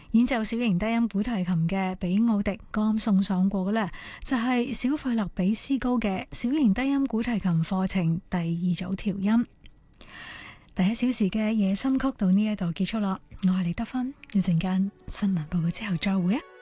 演奏小型低音古提琴嘅比奧迪剛送上過嘅呢，就係小費勒比斯高嘅小型低音古提琴課程第二組調音。第一小時嘅夜深曲到呢一度結束啦，我係李德芬，一陣間新聞報告之後再會啊。